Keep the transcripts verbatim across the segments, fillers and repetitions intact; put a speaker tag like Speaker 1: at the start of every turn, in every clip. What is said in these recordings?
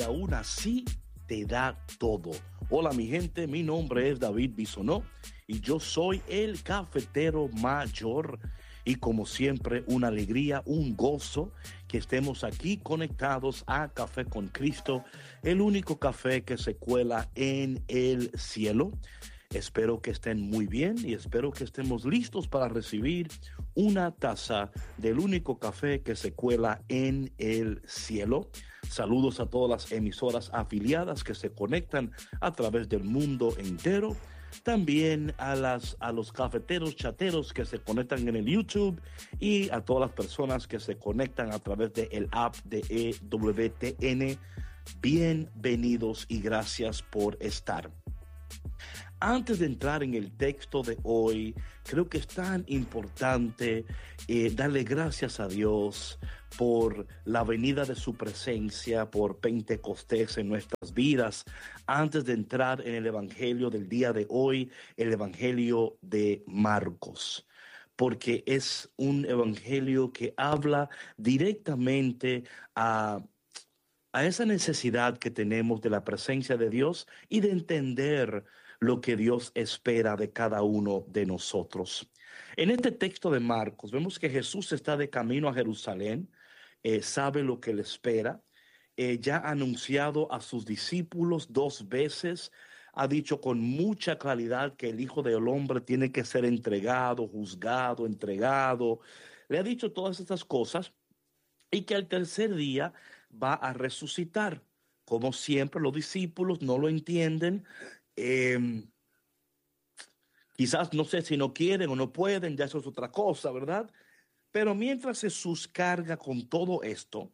Speaker 1: aún así te da todo. Hola mi gente, mi nombre es David Bisonó y yo soy el cafetero mayor. Y como siempre, una alegría, un gozo que estemos aquí conectados a Café con Cristo, el único café que se cuela en el cielo. Espero que estén muy bien y espero que estemos listos para recibir una taza del único café que se cuela en el cielo. Saludos a todas las emisoras afiliadas que se conectan a través del mundo entero. También a, las, a los cafeteros chateros que se conectan en el YouTube y a todas las personas que se conectan a través del app de E W T N. Bienvenidos y gracias por estar. Antes de entrar en el texto de hoy, creo que es tan importante eh, darle gracias a Dios por la venida de su presencia, por Pentecostés en nuestras vidas. Antes de entrar en el evangelio del día de hoy, el evangelio de Marcos, porque es un evangelio que habla directamente a a esa necesidad que tenemos de la presencia de Dios y de entender lo que Dios espera de cada uno de nosotros. En este texto de Marcos vemos que Jesús está de camino a Jerusalén, eh, sabe lo que le espera, eh, ya ha anunciado a sus discípulos dos veces, ha dicho con mucha claridad que el Hijo del Hombre tiene que ser entregado, juzgado, entregado. Le ha dicho todas estas cosas y que al tercer día va a resucitar. Como siempre, los discípulos no lo entienden. Eh, quizás no sé si no quieren o no pueden, ya eso es otra cosa, ¿verdad? Pero mientras Jesús carga con todo esto,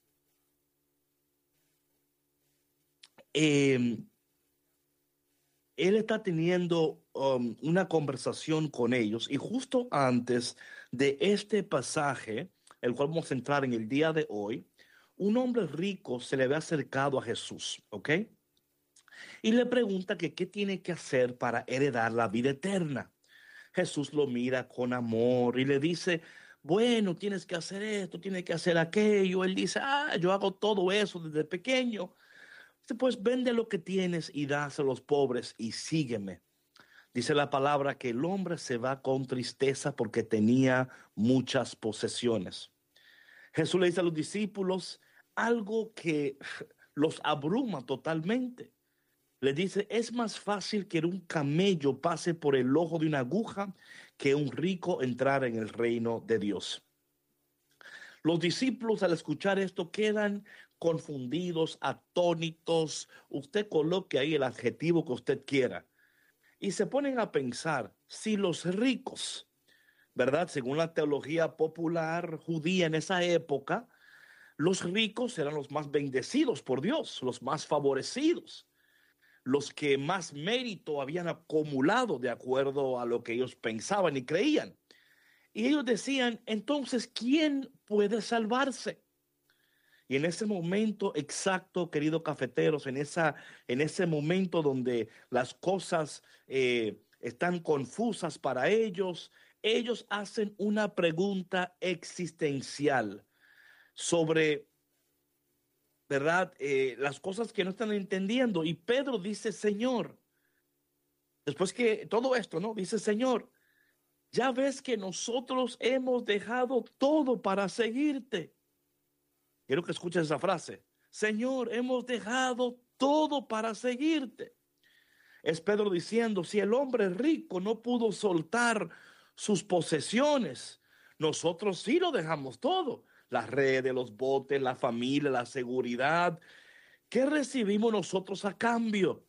Speaker 1: eh, él está teniendo um, una conversación con ellos y justo antes de este pasaje, el cual vamos a entrar en el día de hoy, un hombre rico se le ve acercado a Jesús, ¿ok? Y le pregunta que qué tiene que hacer para heredar la vida eterna. Jesús lo mira con amor y le dice, bueno, tienes que hacer esto, tienes que hacer aquello. Él dice, ah, yo hago todo eso desde pequeño. Dice, pues vende lo que tienes y dáselo a los pobres y sígueme. Dice la palabra que el hombre se va con tristeza porque tenía muchas posesiones. Jesús le dice a los discípulos algo que los abruma totalmente. Le dice, es más fácil que un camello pase por el ojo de una aguja que un rico entrar en el reino de Dios. Los discípulos al escuchar esto quedan confundidos, atónitos. Usted coloque ahí el adjetivo que usted quiera. Y se ponen a pensar, si los ricos, ¿verdad? Según la teología popular judía en esa época, los ricos eran los más bendecidos por Dios, los más favorecidos, los que más mérito habían acumulado de acuerdo a lo que ellos pensaban y creían. Y ellos decían, entonces, ¿quién puede salvarse? Y en ese momento exacto, queridos cafeteros, en, esa, en ese momento donde las cosas eh, están confusas para ellos, ellos hacen una pregunta existencial sobre, ¿verdad? Eh, las cosas que no están entendiendo. Y Pedro dice, Señor, después que todo esto, ¿no? Dice, Señor, ya ves que nosotros hemos dejado todo para seguirte. Quiero que escuches esa frase. Señor, hemos dejado todo para seguirte. Es Pedro diciendo, si el hombre rico no pudo soltar sus posesiones, nosotros sí lo dejamos todo. Las redes, los botes, la familia, la seguridad. ¿Qué recibimos nosotros a cambio?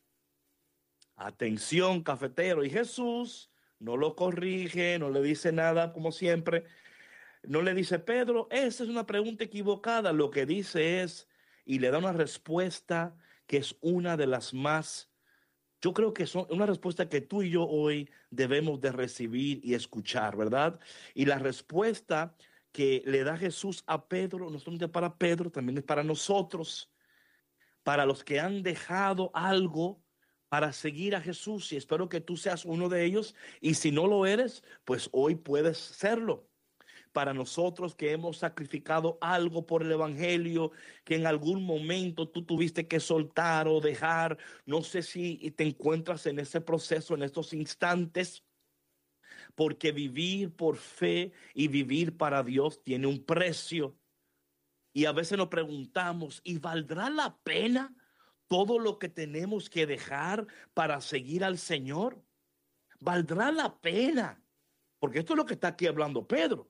Speaker 1: Atención, cafetero. Y Jesús no lo corrige, no le dice nada, como siempre. No le dice, Pedro, esa es una pregunta equivocada. Lo que dice es, y le da una respuesta que es una de las más, yo creo que son una respuesta que tú y yo hoy debemos de recibir y escuchar, ¿verdad? Y la respuesta que le da Jesús a Pedro, no solamente para Pedro, también es para nosotros, para los que han dejado algo para seguir a Jesús. Y espero que tú seas uno de ellos. Y si no lo eres, pues hoy puedes serlo. para nosotros que hemos sacrificado algo por el evangelio, que en algún momento tú tuviste que soltar o dejar. No sé si te encuentras en ese proceso, en estos instantes, porque vivir por fe y vivir para Dios tiene un precio. Y a veces nos preguntamos, ¿y valdrá la pena todo lo que tenemos que dejar para seguir al Señor? ¿Valdrá la pena? Porque esto es lo que está aquí hablando Pedro.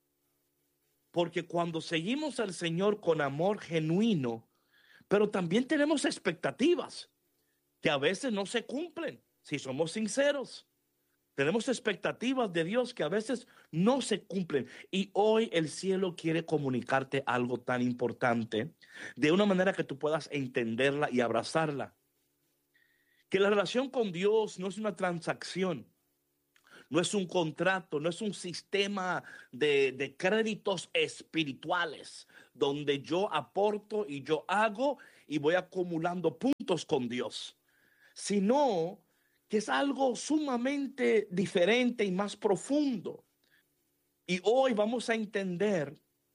Speaker 1: Porque cuando seguimos al Señor con amor genuino, pero también tenemos expectativas que a veces no se cumplen, si somos sinceros. Tenemos expectativas de Dios que a veces no se cumplen. Y hoy el cielo quiere comunicarte algo tan importante de una manera que tú puedas entenderla y abrazarla. Que la relación con Dios no es una transacción, no es un contrato, no es un sistema de, de créditos espirituales donde yo aporto y yo hago y voy acumulando puntos con Dios, sino que es algo sumamente diferente y más profundo. Y hoy vamos a entender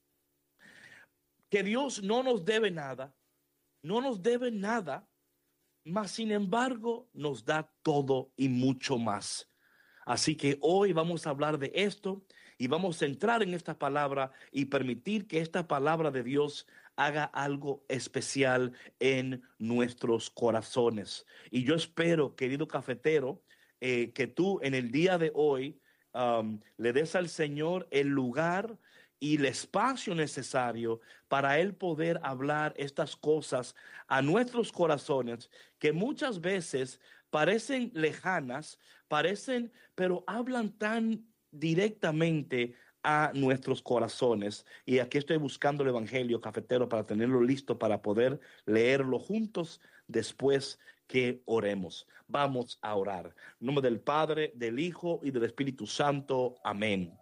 Speaker 1: que Dios no nos debe nada, no nos debe nada, mas sin embargo nos da todo y mucho más. Así que hoy vamos a hablar de esto y vamos a entrar en esta palabra y permitir que esta palabra de Dios haga algo especial en nuestros corazones. Y yo espero, querido cafetero, eh, que tú en el día de hoy um, le des al Señor el lugar y el espacio necesario para Él poder hablar estas cosas a nuestros corazones que muchas veces parecen lejanas, parecen, pero hablan tan directamente a nuestros corazones. Y aquí estoy buscando el Evangelio, cafetero, para tenerlo listo para poder leerlo juntos después que oremos. Vamos a orar. En nombre del Padre, del Hijo y del Espíritu Santo. Amén.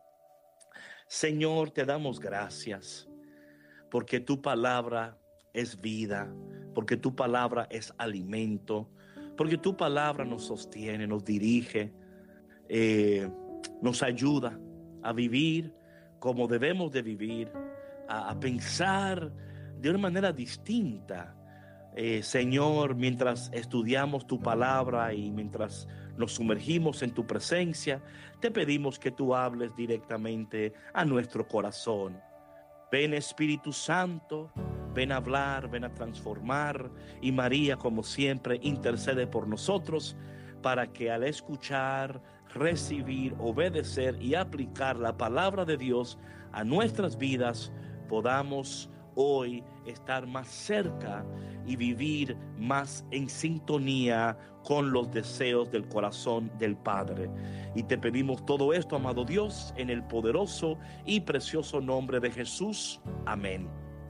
Speaker 1: Señor, te damos gracias porque tu palabra es vida, porque tu palabra es alimento, porque tu palabra nos sostiene, nos dirige, eh, nos ayuda a vivir como debemos de vivir, a, a pensar de una manera distinta. Eh, Señor, mientras estudiamos tu palabra y mientras nos sumergimos en tu presencia, te pedimos que tú hables directamente a nuestro corazón. Ven Espíritu Santo, ven a hablar, ven a transformar, y María, como siempre, intercede por nosotros para que al escuchar, recibir, obedecer y aplicar la palabra de Dios a nuestras vidas, podamos hoy estar más cerca y vivir más en sintonía con los deseos del corazón del Padre. Y te pedimos todo esto, amado Dios, en el poderoso y precioso nombre de Jesús. Amén.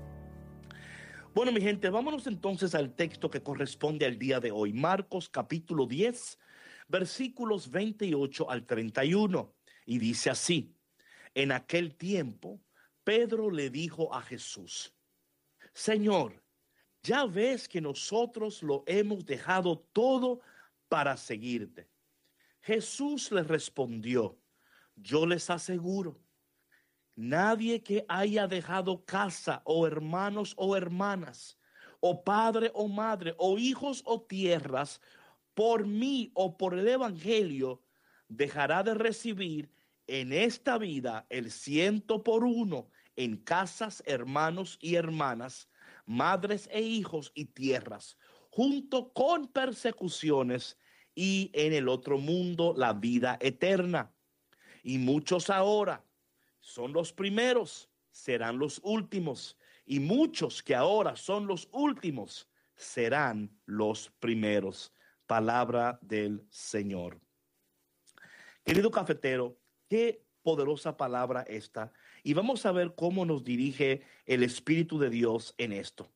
Speaker 1: Bueno, mi gente, vámonos entonces al texto que corresponde al día de hoy. Marcos capítulo diez, versículos veintiocho al treinta y uno. Y dice así: en aquel tiempo, Pedro le dijo a Jesús: Señor, ya ves que nosotros lo hemos dejado todo para seguirte. Jesús le respondió: yo les aseguro, nadie que haya dejado casa o hermanos o hermanas, o padre o madre, o hijos o tierras, por mí o por el evangelio, dejará de recibir en esta vida el ciento por uno en casas, hermanos y hermanas, madres e hijos y tierras, junto con persecuciones, y en el otro mundo la vida eterna. Y muchos ahora son los primeros, serán los últimos, y muchos que ahora son los últimos serán los primeros. Palabra del Señor. Querido cafetero, qué poderosa palabra esta, y vamos a ver cómo nos dirige el Espíritu de Dios en esto.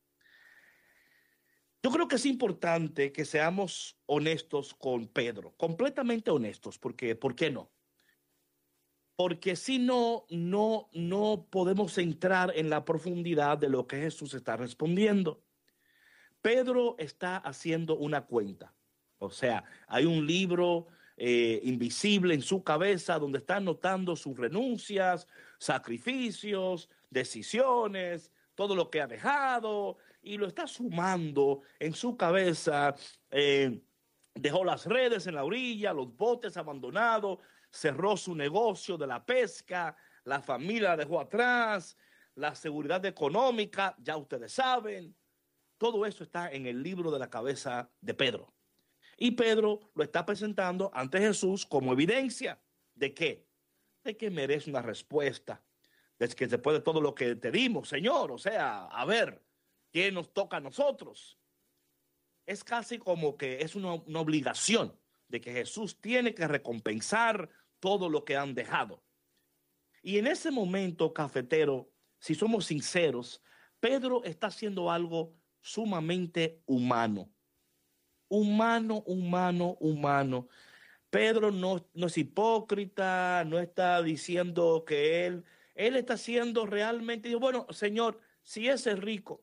Speaker 1: Yo creo que es importante que seamos honestos con Pedro, completamente honestos, porque ¿por qué no? Porque si no, no, no podemos entrar en la profundidad de lo que Jesús está respondiendo. Pedro está haciendo una cuenta. O sea, hay un libro eh, invisible en su cabeza, donde está anotando sus renuncias, sacrificios, decisiones, todo lo que ha dejado, y lo está sumando en su cabeza. Eh, dejó las redes en la orilla, los botes abandonados, cerró su negocio de la pesca, la familia la dejó atrás, la seguridad económica, ya ustedes saben. Todo eso está en el libro de la cabeza de Pedro. Y Pedro lo está presentando ante Jesús como evidencia de qué, de que merece una respuesta, de que después de todo lo que te dimos, Señor, o sea, a ver, ¿qué nos toca a nosotros? Es casi como que es una, una obligación de que Jesús tiene que recompensar todo lo que han dejado. Y en ese momento, cafetero, si somos sinceros, Pedro está haciendo algo sumamente humano. Humano, humano, humano. Pedro no, no es hipócrita, no está diciendo que él, él está haciendo realmente, digo, bueno, Señor, si ese rico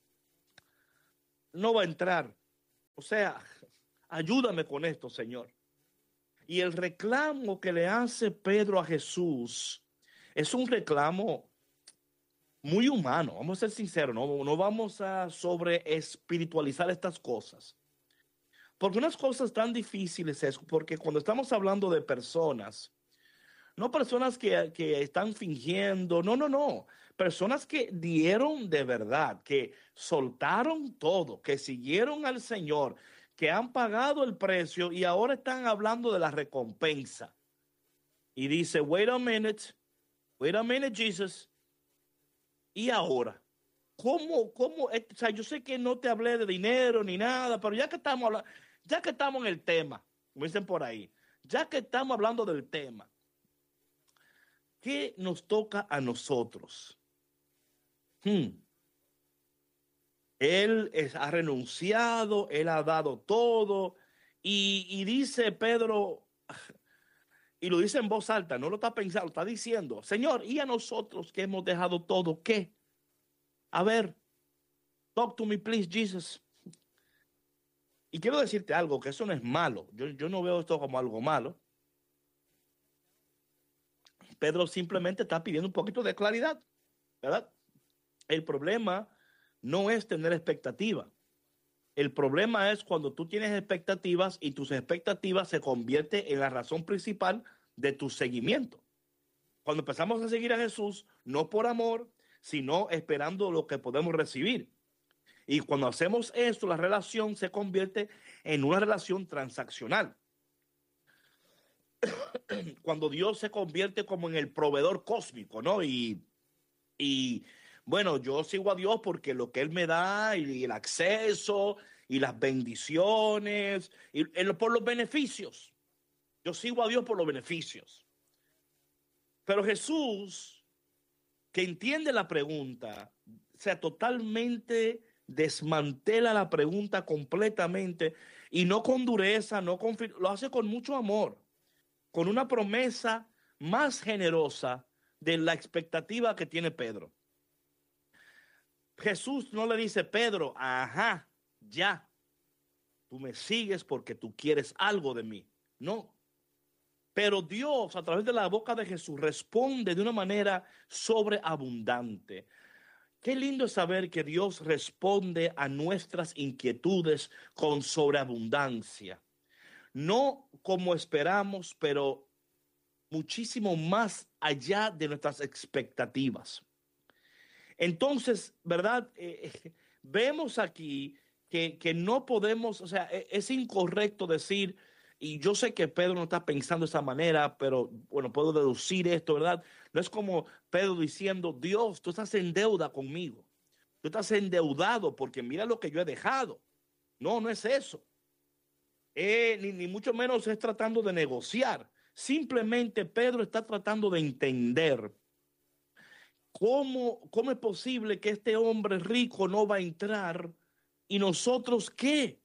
Speaker 1: no va a entrar, o sea, ayúdame con esto, Señor. Y el reclamo que le hace Pedro a Jesús es un reclamo muy humano, vamos a ser sinceros, no, no vamos a sobre espiritualizar estas cosas. Porque unas cosas tan difíciles es porque cuando estamos hablando de personas, no personas que, que están fingiendo, no, no, no, personas que dieron de verdad, que soltaron todo, que siguieron al Señor, que han pagado el precio y ahora están hablando de la recompensa. Y dice, wait a minute, wait a minute, Jesus. Y ahora, ¿cómo, cómo? O sea, yo sé que no te hablé de dinero ni nada, pero ya que estamos hablando, ya que estamos en el tema, como dicen por ahí, ya que estamos hablando del tema, ¿qué nos toca a nosotros? Hmm. Él es, ha renunciado, él ha dado todo, y, y dice Pedro, y lo dice en voz alta, no lo está pensando, lo está diciendo, Señor, ¿y a nosotros que hemos dejado todo qué? A ver, talk to me please, Jesus. Y quiero decirte algo, que eso no es malo. Yo, yo no veo esto como algo malo. Pedro simplemente está pidiendo un poquito de claridad, ¿verdad? El problema no es tener expectativa. El problema es cuando tú tienes expectativas y tus expectativas se convierten en la razón principal de tu seguimiento. Cuando empezamos a seguir a Jesús, no por amor, sino esperando lo que podemos recibir. Y cuando hacemos esto, la relación se convierte en una relación transaccional. Cuando Dios se convierte como en el proveedor cósmico, ¿no? Y, y bueno, yo sigo a Dios porque lo que Él me da y el acceso y las bendiciones, y, y por los beneficios. Yo sigo a Dios por los beneficios. Pero Jesús, que entiende la pregunta, o sea, totalmente desmantela la pregunta completamente y no con dureza, no con, lo hace con mucho amor, con una promesa más generosa de la expectativa que tiene Pedro. Jesús no le dice, Pedro, ajá, ya, tú me sigues porque tú quieres algo de mí. No. Pero Dios, a través de la boca de Jesús, responde de una manera sobreabundante. Qué lindo es saber que Dios responde a nuestras inquietudes con sobreabundancia. No como esperamos, pero muchísimo más allá de nuestras expectativas. Entonces, ¿verdad? Eh, vemos aquí que, que no podemos, o sea, es incorrecto decir, y yo sé que Pedro no está pensando de esa manera, pero bueno, puedo deducir esto, ¿verdad? No es como Pedro diciendo, Dios, tú estás en deuda conmigo. Tú estás endeudado porque mira lo que yo he dejado. No, no es eso. Eh, ni, ni mucho menos es tratando de negociar. Simplemente Pedro está tratando de entender cómo, cómo es posible que este hombre rico no va a entrar y nosotros qué.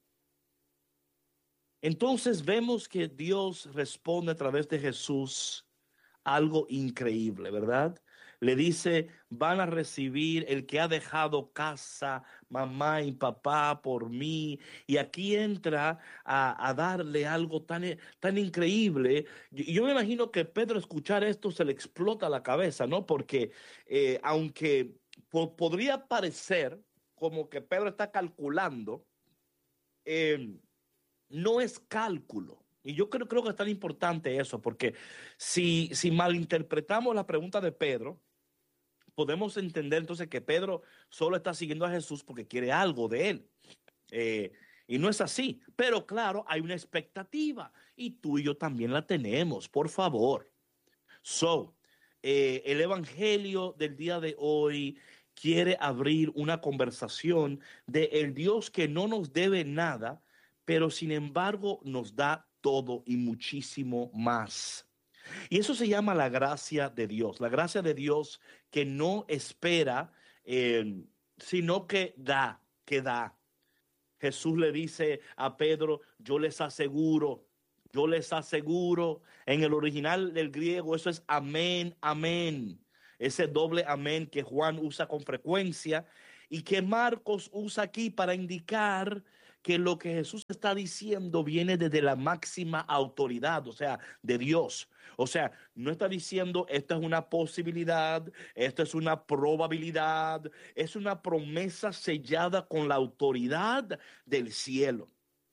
Speaker 1: Entonces vemos que Dios responde a través de Jesús algo increíble, ¿verdad? Le dice, van a recibir el que ha dejado casa, mamá y papá por mí. Y aquí entra a, a darle algo tan, tan increíble. Yo, yo me imagino que Pedro escuchar esto se le explota la cabeza, ¿no? Porque eh, aunque po- podría parecer como que Pedro está calculando, eh, no es cálculo. Y yo creo, creo que es tan importante eso, porque si, si malinterpretamos la pregunta de Pedro, podemos entender entonces que Pedro solo está siguiendo a Jesús porque quiere algo de él. Eh, y no es así. Pero claro, hay una expectativa y tú y yo también la tenemos, por favor. So, eh, el Evangelio del día de hoy quiere abrir una conversación de el Dios que no nos debe nada, pero sin embargo nos da todo y muchísimo más. Y eso se llama la gracia de Dios, la gracia de Dios que no espera, eh, sino que da, que da. Jesús le dice a Pedro, yo les aseguro, yo les aseguro, en el original del griego eso es amén, amén. Ese doble amén que Juan usa con frecuencia y que Marcos usa aquí para indicar que lo que Jesús está diciendo viene desde la máxima autoridad, o sea, de Dios. O sea, no está diciendo esto es una posibilidad, esto es una probabilidad, es una promesa sellada con la autoridad del cielo.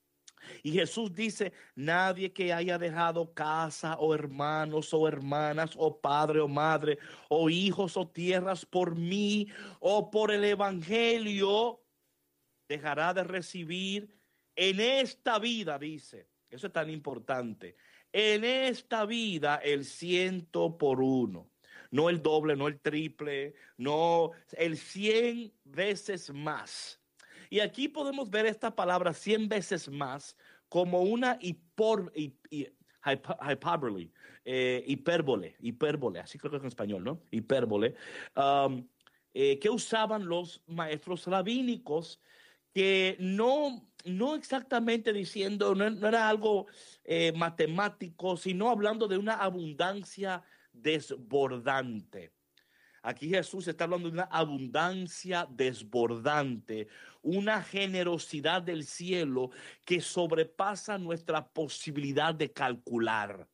Speaker 1: Y Jesús dice, nadie que haya dejado casa o hermanos o hermanas o padre o madre o hijos o tierras por mí o por el evangelio dejará de recibir en esta vida, dice. Eso es tan importante. En esta vida el ciento por uno. No el doble, no el triple, no el cien veces más. Y aquí podemos ver esta palabra cien veces más como una hipor, hip, hip, hyperbole, eh, hipérbole, hipérbole, así creo que es en español, ¿no? Hipérbole, um, eh, que usaban los maestros rabínicos que no, no exactamente diciendo, no, no era algo eh, matemático, sino hablando de una abundancia desbordante. Aquí Jesús está hablando de una abundancia desbordante, una generosidad del cielo que sobrepasa nuestra posibilidad de calcular.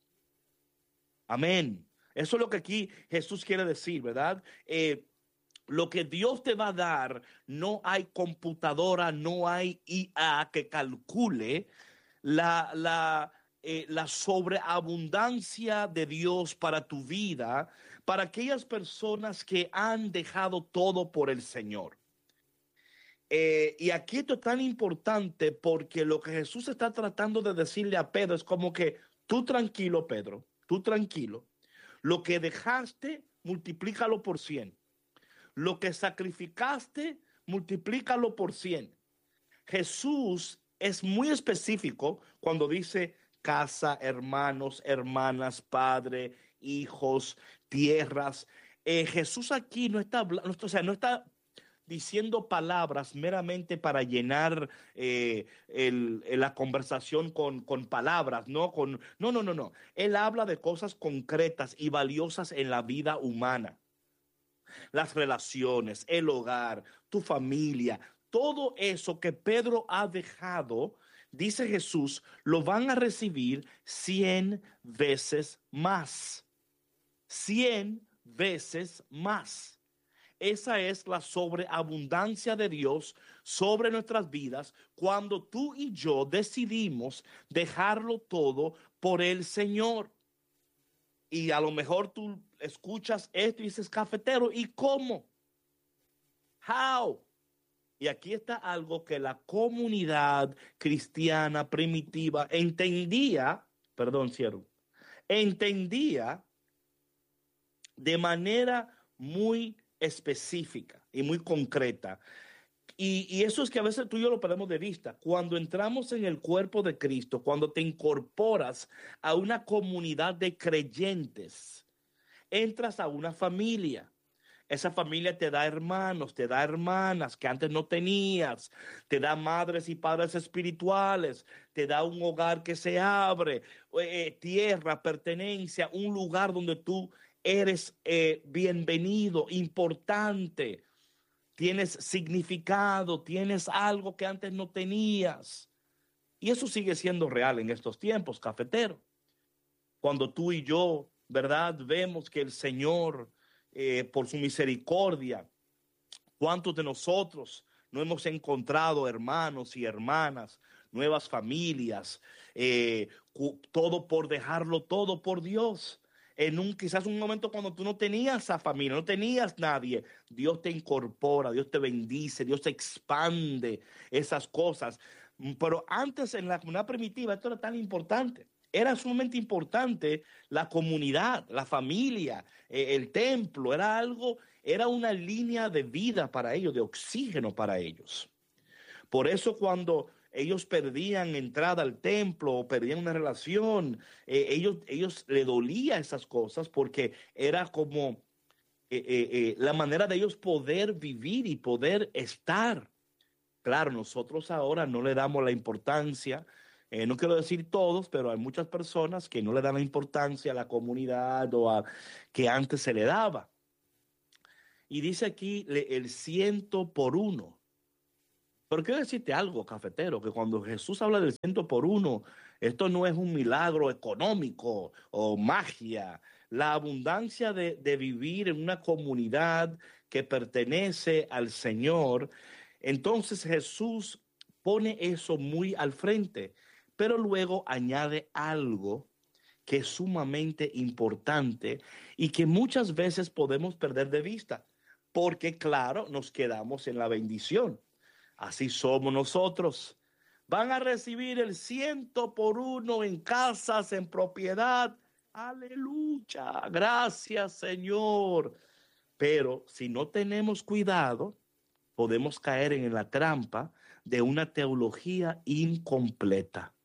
Speaker 1: Amén. Eso es lo que aquí Jesús quiere decir, ¿verdad? Eh, lo que Dios te va a dar, no hay computadora, no hay I A que calcule la, la, eh, la sobreabundancia de Dios para tu vida, para aquellas personas que han dejado todo por el Señor. Eh, y aquí esto es tan importante porque lo que Jesús está tratando de decirle a Pedro es como que tú tranquilo, Pedro, tú tranquilo. Lo que dejaste, multiplícalo por cien. Lo que sacrificaste, multiplícalo por cien. Jesús es muy específico cuando dice casa, hermanos, hermanas, padre, hijos, tierras. Eh, Jesús aquí no está hablando, o sea, no está diciendo palabras meramente para llenar eh, el, la conversación con, con palabras, ¿no? Con, no, no, no, no. Él habla de cosas concretas y valiosas en la vida humana, las relaciones, el hogar, tu familia, todo eso que Pedro ha dejado, dice Jesús, lo van a recibir cien veces más. Cien veces más. Esa es la sobreabundancia de Dios sobre nuestras vidas cuando tú y yo decidimos dejarlo todo por el Señor. Y a lo mejor tú escuchas esto y dices, cafetero, ¿y cómo? How? Y aquí está algo que la comunidad cristiana primitiva entendía, perdón, cierro, entendía de manera muy específica y muy concreta. Y, y eso es que a veces tú y yo lo perdemos de vista. Cuando entramos en el cuerpo de Cristo, cuando te incorporas a una comunidad de creyentes, entras a una familia. Esa familia te da hermanos, te da hermanas que antes no tenías, te da madres y padres espirituales, te da un hogar que se abre, eh, tierra, pertenencia, un lugar donde tú eres eh, bienvenido, importante, tienes significado, tienes algo que antes no tenías. Y eso sigue siendo real en estos tiempos, cafetero. Cuando tú y yo, ¿verdad? Vemos que el Señor, eh, por su misericordia, ¿cuántos de nosotros no hemos encontrado hermanos y hermanas, nuevas familias, eh, todo por dejarlo todo por Dios? En un quizás un momento cuando tú no tenías a familia, no tenías nadie, Dios te incorpora, Dios te bendice, Dios te expande esas cosas. Pero antes en la comunidad primitiva esto era tan importante. Era sumamente importante la comunidad, la familia, eh, el templo, era algo, era una línea de vida para ellos, de oxígeno para ellos. Por eso cuando ellos perdían entrada al templo o perdían una relación, eh, ellos, ellos le dolía esas cosas porque era como eh, eh, eh, la manera de ellos poder vivir y poder estar. Claro, nosotros ahora no le damos la importancia, eh, no quiero decir todos, pero hay muchas personas que no le dan la importancia a la comunidad o a que antes se le daba. Y dice aquí le, el ciento por uno. Pero quiero decirte algo, cafetero, que cuando Jesús habla del ciento por uno, esto no es un milagro económico o magia. La abundancia de, de vivir en una comunidad que pertenece al Señor. Entonces Jesús pone eso muy al frente, pero luego añade algo que es sumamente importante y que muchas veces podemos perder de vista, porque claro, nos quedamos en la bendición. Así somos nosotros. Van a recibir el ciento por uno en casas, en propiedad. Aleluya. Gracias, Señor. Pero si no tenemos cuidado, podemos caer en la trampa de una teología incompleta.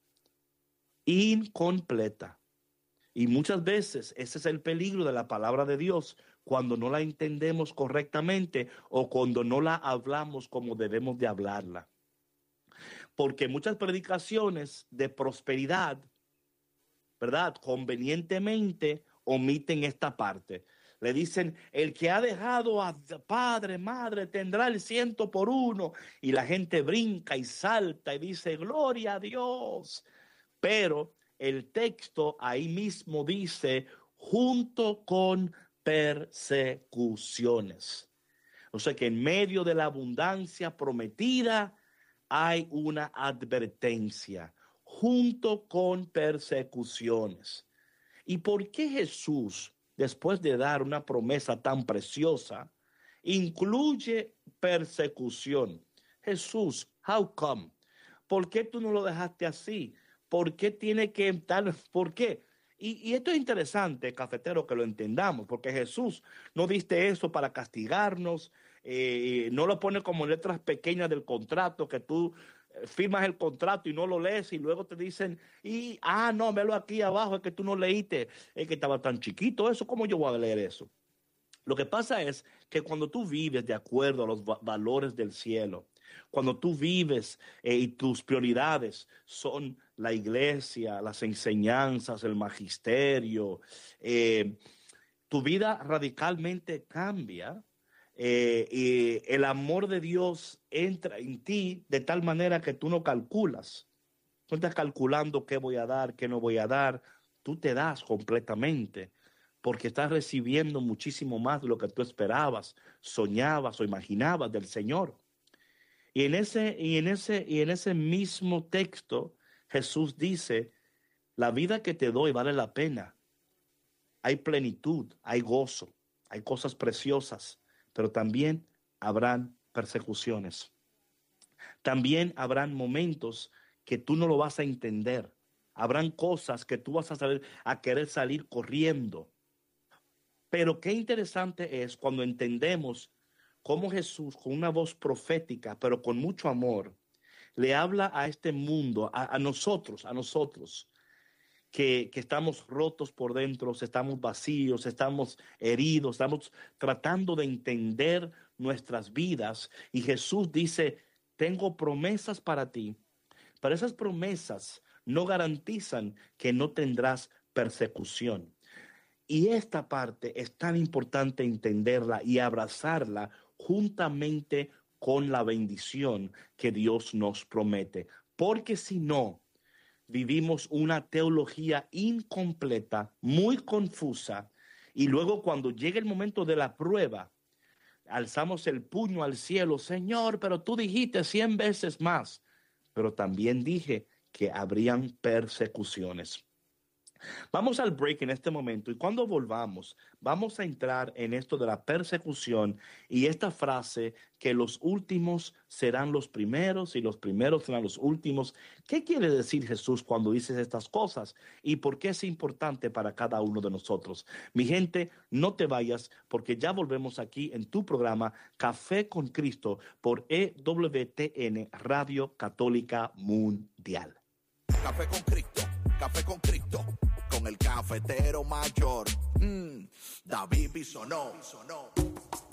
Speaker 1: Incompleta. Y muchas veces ese es el peligro de la palabra de Dios, cuando no la entendemos correctamente o cuando no la hablamos como debemos de hablarla. Porque muchas predicaciones de prosperidad, ¿verdad? Convenientemente omiten esta parte. Le dicen, el que ha dejado a padre, madre, tendrá el ciento por uno. Y la gente brinca y salta y dice, gloria a Dios. Pero el texto ahí mismo dice, junto con persecuciones. O sea que en medio de la abundancia prometida hay una advertencia, junto con persecuciones. ¿Y por qué Jesús, después de dar una promesa tan preciosa, incluye persecución? Jesús, how come? ¿Por qué tú no lo dejaste así? ¿Por qué tiene que estar? ¿Por qué? Y, y esto es interesante, cafetero, que lo entendamos, porque Jesús no diste eso para castigarnos, eh, no lo pone como letras pequeñas del contrato, que tú eh, firmas el contrato y no lo lees y luego te dicen, y, ah, no, velo aquí abajo, es que tú no leíste, es que estaba tan chiquito eso, ¿cómo yo voy a leer eso? Lo que pasa es que cuando tú vives de acuerdo a los va valores del cielo, cuando tú vives eh, y tus prioridades son la iglesia, las enseñanzas, el magisterio, eh, tu vida radicalmente cambia eh, y el amor de Dios entra en ti de tal manera que tú no calculas. No estás calculando qué voy a dar, qué no voy a dar. Tú te das completamente porque estás recibiendo muchísimo más de lo que tú esperabas, soñabas o imaginabas del Señor. Y en ese, y en ese, y en ese mismo texto, Jesús dice, la vida que te doy vale la pena. Hay plenitud, hay gozo, hay cosas preciosas, pero también habrán persecuciones. También habrán momentos que tú no lo vas a entender. Habrán cosas que tú vas a, saber, a querer salir corriendo. Pero qué interesante es cuando entendemos cómo Jesús, con una voz profética, pero con mucho amor, le habla a este mundo, a, a nosotros, a nosotros, que, que estamos rotos por dentro, estamos vacíos, estamos heridos, estamos tratando de entender nuestras vidas. Y Jesús dice, tengo promesas para ti, pero esas promesas no garantizan que no tendrás persecución. Y esta parte es tan importante entenderla y abrazarla juntamente con la bendición que Dios nos promete. Porque si no, vivimos una teología incompleta, muy confusa, y luego cuando llega el momento de la prueba, alzamos el puño al cielo, Señor, pero tú dijiste cien veces más, pero también dije que habrían persecuciones. Vamos al break en este momento y cuando volvamos vamos a entrar en esto de la persecución y esta frase que los últimos serán los primeros y los primeros serán los últimos. ¿Qué quiere decir Jesús cuando dice estas cosas y por qué es importante para cada uno de nosotros? Mi gente, no te vayas porque ya volvemos aquí en tu programa Café con Cristo por E W T N Radio Católica Mundial.
Speaker 2: Café con Cristo, Café con Cristo, con el cafetero mayor, mm, David Bisonó.